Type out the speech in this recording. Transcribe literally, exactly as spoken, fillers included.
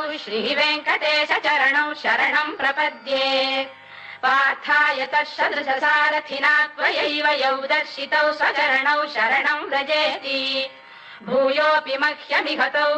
श्रीवेङ्कटेश चरणौ शरणं प्रपद्ये पार्थाय तत्सदृशसारथिना त्वयैव यौ दर्शितौ स्वचरणौ शरणं व्रजेति भूयोऽपि मह्यमिहतौ